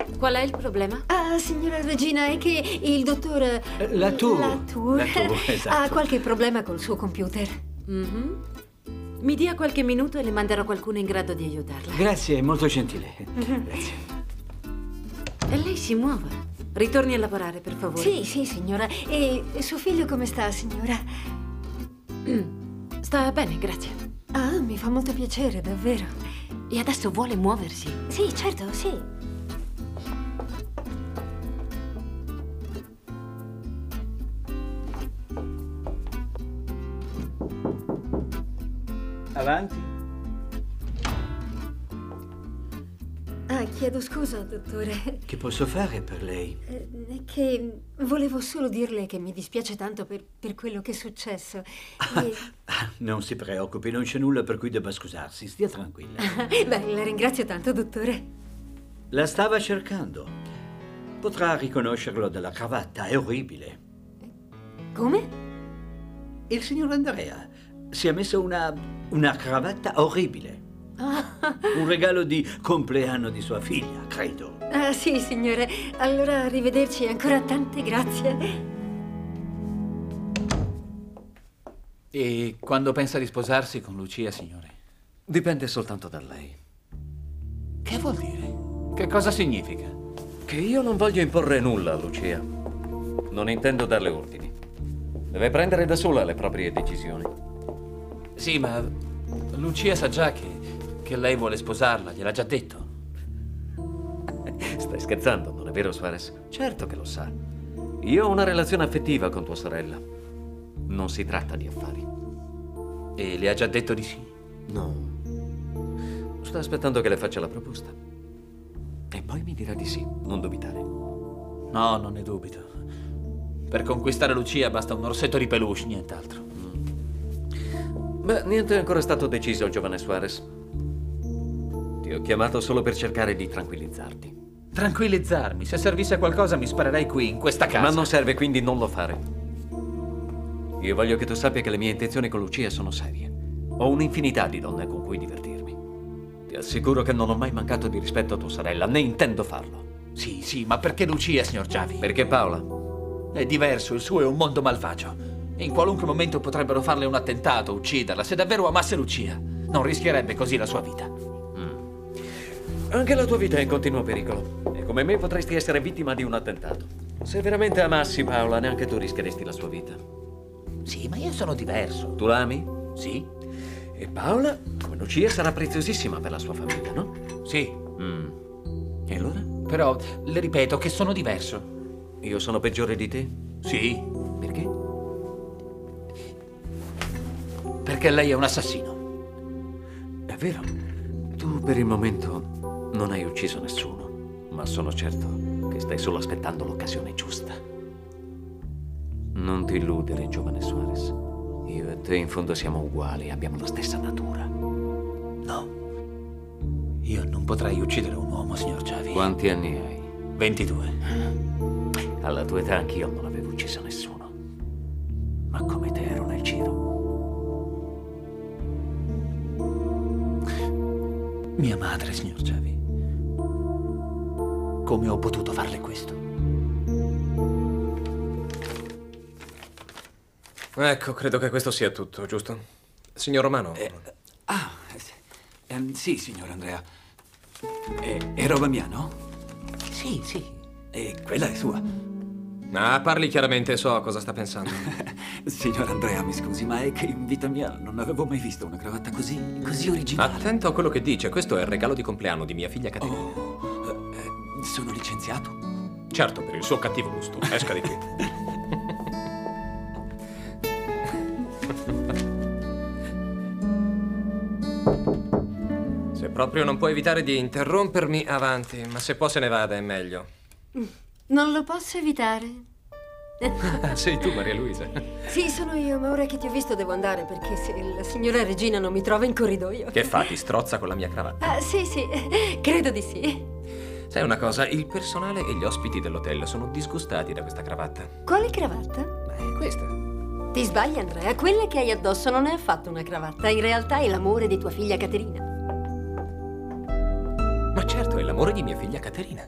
Qual è il problema? Ah, signora Regina, è che il dottor... Latour, esatto. ha qualche problema col suo computer. Mi dia qualche minuto e le manderò qualcuno in grado di aiutarla. Grazie, è molto gentile. Grazie. E lei si muova. Ritorni a lavorare, per favore. Sì, signora. E suo figlio come sta, signora? Sta bene, grazie. Ah, mi fa molto piacere, davvero. E adesso vuole muoversi? Sì, certo, sì. Avanti. Ah, chiedo scusa, dottore. Che posso fare per lei? È che volevo solo dirle che mi dispiace tanto per quello che è successo. E... Non si preoccupi, non c'è nulla per cui debba scusarsi. Stia tranquilla. Beh, la ringrazio tanto, dottore. La stava cercando. Potrà riconoscerlo dalla cravatta, è orribile. Come? Il signor Andrea si è messo una cravatta orribile. Un regalo di compleanno di sua figlia, credo. Ah, sì, signore. Allora, arrivederci e ancora tante grazie. E quando pensa di sposarsi con Lucia, signore? Dipende soltanto da lei. Che vuol dire? Che cosa significa? Che io non voglio imporre nulla a Lucia. Non intendo darle ordini. Deve prendere da sola le proprie decisioni. Sì, ma Lucia sa già che lei vuole sposarla, gliel'ha già detto. Stai scherzando, non è vero, Suarez? Certo che lo sa. Io ho una relazione affettiva con tua sorella. Non si tratta di affari. E le ha già detto di sì? No. Sto aspettando che le faccia la proposta. E poi mi dirà di sì, non dubitare. No, non ne dubito. Per conquistare Lucia basta un orsetto di peluche, nient'altro. Beh, niente è ancora stato deciso, giovane Suarez. Ti ho chiamato solo per cercare di tranquillizzarti. Tranquillizzarmi? Se servisse a qualcosa mi sparerei qui, in questa casa. Ma non serve, quindi non lo fare. Io voglio che tu sappia che le mie intenzioni con Lucia sono serie. Ho un'infinità di donne con cui divertirmi. Ti assicuro che non ho mai mancato di rispetto a tua sorella, né intendo farlo. Sì, ma perché Lucia, signor Javi? Perché Paola? È diverso, il suo è un mondo malvagio. In qualunque momento potrebbero farle un attentato, ucciderla. Se davvero amasse Lucia, non rischierebbe così la sua vita. Anche la tua vita è in continuo pericolo. E come me potresti essere vittima di un attentato. Se veramente amassi Paola, neanche tu rischieresti la sua vita. Sì, ma io sono diverso. Tu la ami? Sì. E Paola, come Lucia, sarà preziosissima per la sua famiglia, no? Sì. E allora? Però le ripeto che sono diverso. Io sono peggiore di te? Sì. Perché? Perché lei è un assassino. È vero. Tu per il momento non hai ucciso nessuno, ma sono certo che stai solo aspettando l'occasione giusta. Non ti illudere, giovane Suarez. Io e te in fondo siamo uguali, abbiamo la stessa natura. No. Io non potrei uccidere un uomo, signor Javi. Quanti anni hai? 22. Alla tua età anch'io non avevo ucciso nessuno. Ma come te ero nel giro. Mia madre, signor Javi. Come ho potuto farle questo? Ecco, credo che questo sia tutto, giusto? Signor Romano? Sì, signor Andrea. È roba mia, no? Sì. E quella è sua. Ah, parli chiaramente, so cosa sta pensando. Signor Andrea, mi scusi, ma è che in vita mia non avevo mai visto una cravatta così originale. Attento a quello che dice, questo è il regalo di compleanno di mia figlia Caterina. Sono licenziato? Certo, per il suo cattivo gusto. Esca di qui. Se proprio non può evitare di interrompermi, avanti. Ma se può se ne vada, è meglio. Non lo posso evitare. Sei tu, Maria Luisa. Sì, sono io, ma ora che ti ho visto devo andare perché se la signora Regina non mi trova in corridoio. Che fa? Ti strozza con la mia cravatta? Sì, credo di sì. Sai una cosa? Il personale e gli ospiti dell'hotel sono disgustati da questa cravatta. Quale cravatta? Beh, questa. Ti sbagli, Andrea. Quella che hai addosso non è affatto una cravatta. In realtà è l'amore di tua figlia Caterina. Ma certo, è l'amore di mia figlia Caterina.